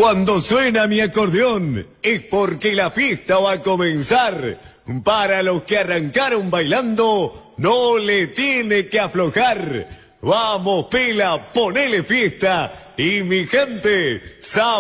Cuando suena mi acordeón es porque la fiesta va a comenzar. Para los que arrancaron bailando, no le tiene que aflojar. Vamos, Pela, ponele fiesta. Y mi gente,